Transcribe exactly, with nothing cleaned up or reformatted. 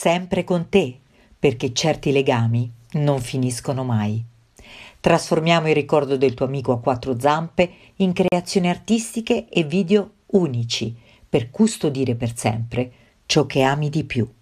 sempre con te, perché certi legami non finiscono mai. Trasformiamo il ricordo del tuo amico a quattro zampe in creazioni artistiche e video unici per custodire per sempre ciò che ami di più.